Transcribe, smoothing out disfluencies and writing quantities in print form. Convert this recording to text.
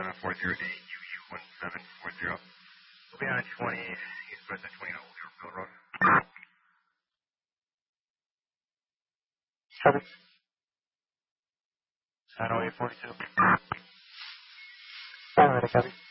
1740 UU1740. We'll be on 20, East President 20 Old Yorkville Road. Copy. San 0842. Alright, copy.